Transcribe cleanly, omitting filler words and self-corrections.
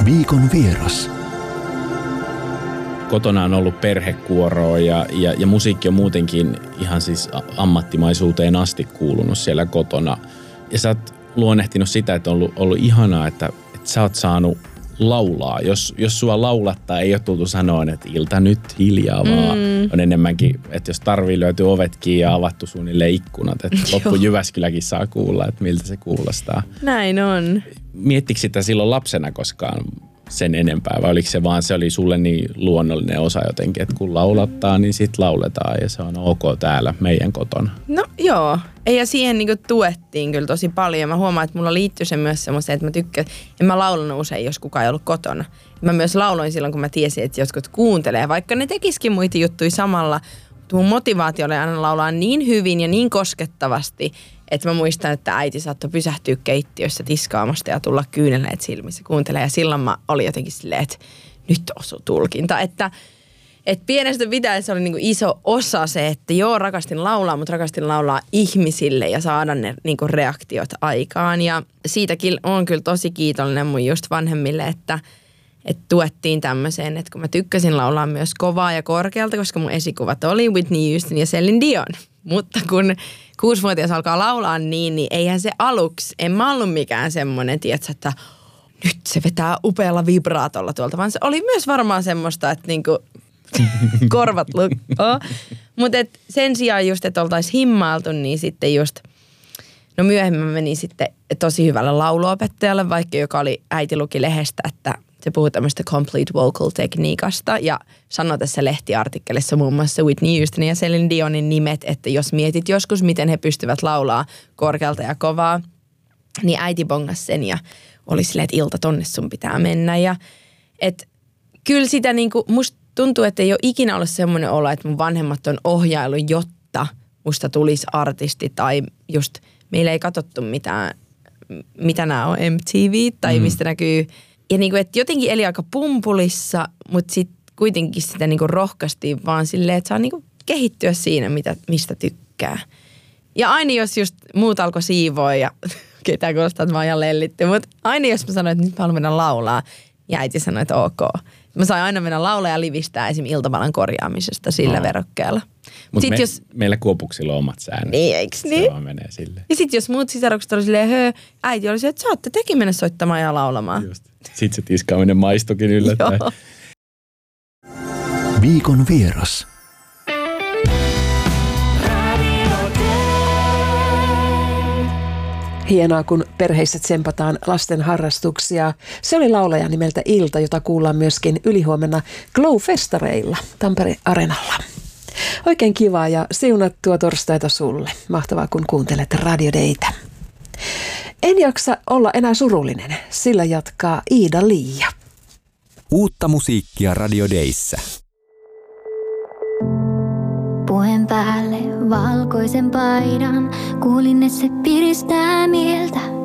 Viikon vieras. Kotona on ollut perhekuoroa ja musiikki on muutenkin ihan siis ammattimaisuuteen asti kuulunut siellä kotona. Ja sä oot luonnehtinut sitä, että on ollut ihanaa, että sä oot saanut laulaa. Jos sua laulattaa, ei ole tultu sanoa, että ilta nyt hiljaa, vaan on enemmänkin, että jos tarvii löytyy ovetkin ja avattu suunnilleen ikkunat, että loppu Jyväskyläkin saa kuulla, että miltä se kuulostaa. Näin on. Miettikö sitä silloin lapsena koskaan sen enempää, vai oliko se vaan, se oli sulle niin luonnollinen osa jotenkin, että kun laulattaa, niin sit lauletaan ja se on ok täällä meidän kotona? No joo, ja siihen niinku tuettiin kyllä tosi paljon. Mä huomaan, että mulla liittyy se myös semmoiseen, että mä tykkään, en mä laulanut usein, jos kukaan ei ollut kotona. Mä myös lauloin silloin, kun mä tiesin, että jotkut kuuntelee, vaikka ne tekisikin muita juttuja samalla. Mun motivaatio oli aina laulaa niin hyvin ja niin koskettavasti, että mä muistan, että äiti saattoi pysähtyä keittiössä tiskaamasta ja tulla kyyneleet silmissä kuuntelee. Ja silloin mä olin jotenkin silleen, että nyt osui tulkinta. Että pienestä pitäen se oli niinku iso osa se, että joo, rakastin laulaa, mutta rakastin laulaa ihmisille ja saada ne niinku reaktiot aikaan. Ja siitäkin on kyllä tosi kiitollinen mun just vanhemmille, että tuettiin tämmöiseen, että kun mä tykkäsin laulaa myös kovaa ja korkealta, koska mun esikuvat oli Whitney Houston ja Celine Dion. Mutta kun 6-vuotias alkaa laulaa niin eihän se aluksi, en mä ollut mikään semmoinen, tietsä, että nyt se vetää upealla vibraatolla tuolta, vaan se oli myös varmaan semmoista, että niinku korvat lukkoo. Mutta sen sijaan just, että oltaisiin himmailtu, niin sitten just, no myöhemmin mä menin sitten tosi hyvälle lauluopettajalle, vaikka joka oli äiti luki lehdestä, että se puhuu tämmöistä complete vocal tekniikasta ja sanoi tässä lehtiartikkelissa muun muassa Whitney Houston ja Celine Dionin nimet, että jos mietit joskus, miten he pystyvät laulaa korkealta ja kovaa, niin äiti bongasi sen ja oli silleen, että Ilta, tonne sun pitää mennä. Ja et kyllä sitä niinku, musta tuntuu, että ei ole ikinä ollut semmoinen olo, että mun vanhemmat on ohjailu, jotta musta tulisi artisti tai just meillä ei katsottu mitään, mitä nämä on MTV tai mistä näkyy. Ja niinku, että jotenkin eli aika pumpulissa, mutta sitten kuitenkin sitä niinku rohkaistiin vaan silleen, että saa niinku kehittyä siinä, mistä tykkää. Ja aina jos just muut alkoi siivoa ja ketään kuulostaa, että mä oon ihan lellitty, mutta aina jos mä sanoin, että nyt mä haluan mennä laulaa, ja äiti sanoi, että ok. Mä sain aina mennä laulaa ja livistää esimerkiksi iltapalan korjaamisesta sillä verokkeella. Mutta meillä Kuopuksilla on omat säännöt. Niin, eiks niin? Se vaan menee silleen. Ja sit jos muut sisarukset oli silleen, äiti oli silleen, että saatte tekin mennä soittamaan ja laulamaan. Just. Sitten se tiskaaminen maistukin yllättäen. Viikon vieras. Hienoa, kun perheissä tsempataan lasten harrastuksia. Se oli laulaja nimeltä Ilta, jota kuullaan myöskin ylihuomenna Glow-festareilla Tampere-areenalla. Oikein kivaa ja siunattua torstaita sulle. Mahtavaa, kun kuuntelet Radio Daytä. En jaksa olla enää surullinen, sillä jatkaa Iida Liia. Uutta musiikkia Radio Dayssä. Puen päälle valkoisen paidan, kuulin, että se piristää mieltä.